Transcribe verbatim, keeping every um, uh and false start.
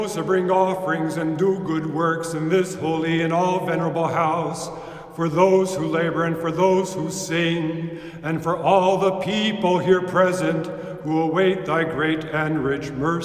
To bring offerings and do good works in this holy and all venerable house, for those who labor and for those who sing, and for all the people here present who await thy great and rich mercy.